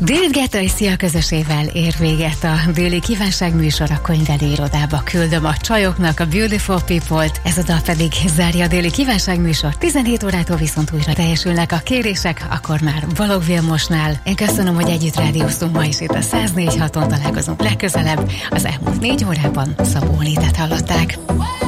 David Guetta és Sia közösével ér véget a déli kívánságműsor, a könyvelő irodába küldöm a csajoknak a Beautiful People-t, ez a dal pedig zárja a déli kívánságműsor. 17 órától viszont újra teljesülnek a kérések, akkor már Balogh Vilmosnál. Én köszönöm, hogy együtt rádióztunk ma is itt a 104.6-on, találkozunk legközelebb. Az elmúlt 4 órában Szabó Nitet hallották.